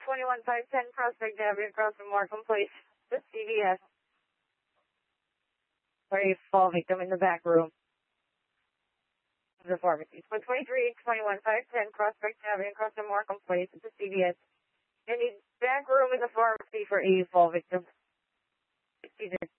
21510 Prospect Avenue across from Markham Place. The CVS. Where you fall victim in the back room. The pharmacy. 123-21510 Prospect Avenue across from Markham Place. The CVS. In the back room in the pharmacy for a fall victim. 60